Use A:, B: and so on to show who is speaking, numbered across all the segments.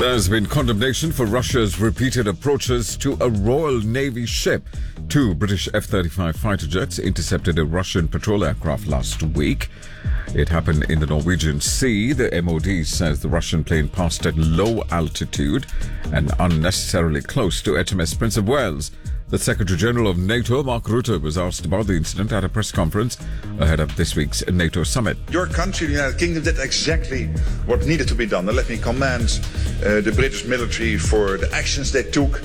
A: There's been condemnation for Russia's repeated approaches to a Royal Navy ship. Two British F-35 fighter jets intercepted a Russian patrol aircraft last week. It happened in the Norwegian Sea. The MOD says the Russian plane passed at low altitude and unnecessarily close to HMS Prince of Wales. The Secretary-General of NATO, Mark Rutte, was asked about the incident at a press conference ahead of this week's NATO summit.
B: Your country, the United Kingdom, did exactly what needed to be done. And let me commend the British military for the actions they took.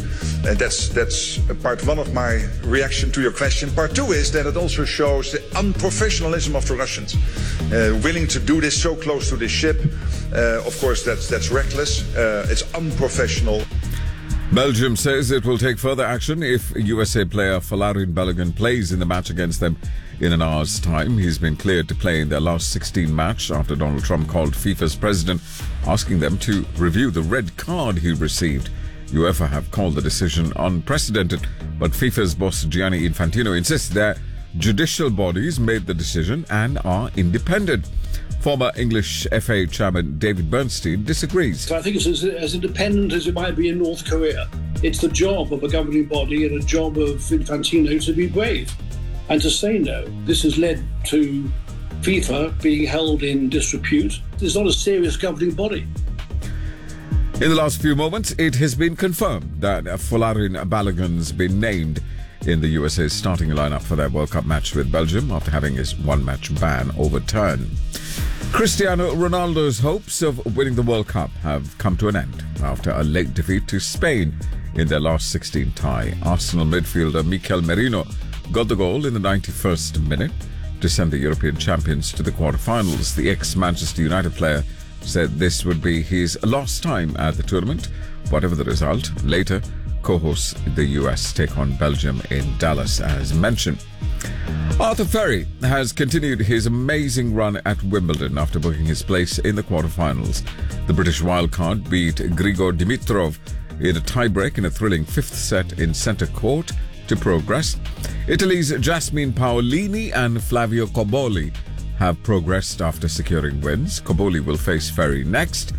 B: That's part one of my reaction to your question. Part two is that it also shows the unprofessionalism of the Russians. Willing to do this so close to this ship, of course, that's reckless. It's unprofessional.
A: Belgium says it will take further action if USA player Folarin Balogun plays in the match against them in an hour's time. He's been cleared to play in their last 16 match after Donald Trump called FIFA's president, asking them to review the red card he received. UEFA have called the decision unprecedented, but FIFA's boss Gianni Infantino insists that judicial bodies made the decision and are independent. Former English FA chairman David Bernstein disagrees.
C: So I think it's as independent as it might be in North Korea. It's the job of a governing body and a job of Infantino to be brave and to say no. This has led to FIFA being held in disrepute. It's not a serious governing body.
A: In the last few moments, it has been confirmed that Folarin Balogun's been named in the USA's starting lineup for their World Cup match with Belgium after having his one-match ban overturned. Cristiano Ronaldo's hopes of winning the World Cup have come to an end after a late defeat to Spain in their last 16 tie. Arsenal midfielder Mikel Merino got the goal in the 91st minute to send the European champions to the quarterfinals. The ex-Manchester United player said this would be his last time at the tournament, whatever the result. Later, co-hosts the US take on Belgium in Dallas as mentioned. Arthur Ferry has continued his amazing run at Wimbledon after booking his place in the quarterfinals. The British wildcard beat Grigor Dimitrov in a tiebreak in a thrilling fifth set in centre court to progress. Italy's Jasmine Paolini and Flavio Cobolli have progressed after securing wins. Cobolli will face Ferry next.